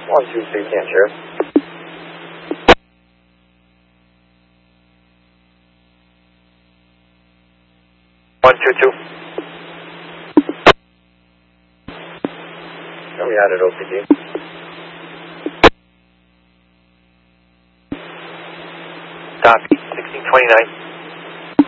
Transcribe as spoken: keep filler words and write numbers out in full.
One, two, three, can Sheriff. One, two, two. Oh, we added O P D. Copy, sixteen twenty-nine.